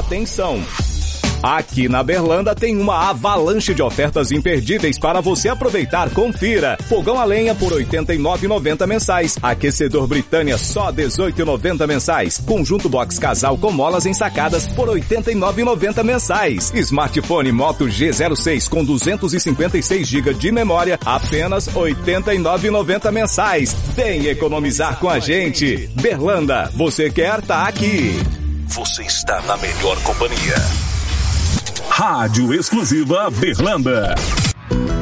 Atenção! Aqui na Berlanda tem uma avalanche de ofertas imperdíveis para você aproveitar. Confira. Fogão a lenha por R$ 89,90 mensais. Aquecedor Britânia só R$ 18,90 mensais. Conjunto box casal com molas ensacadas por R$ 89,90 mensais. Smartphone Moto G06 com 256 GB de memória, apenas R$ 89,90 mensais. Vem economizar com a gente. Berlanda, você quer tá aqui. Você está na melhor companhia. Rádio Exclusiva Berlanda.